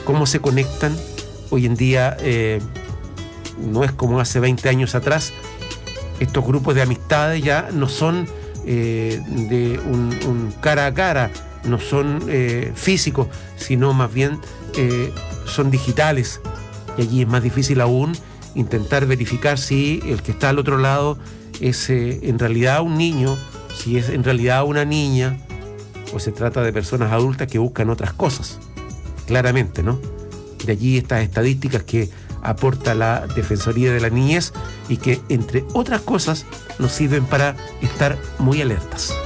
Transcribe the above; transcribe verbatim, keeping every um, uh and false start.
cómo se conectan. Hoy en día eh, no es como hace veinte años atrás. Estos grupos de amistades ya no son eh, de un, un cara a cara, no son eh, físicos, sino más bien eh, son digitales. Y allí es más difícil aún intentar verificar si el que está al otro lado es eh, en realidad un niño, si es en realidad una niña, o se trata de personas adultas que buscan otras cosas, claramente, ¿no? De allí estas estadísticas que aporta la Defensoría de la Niñez y que, entre otras cosas, nos sirven para estar muy alertas.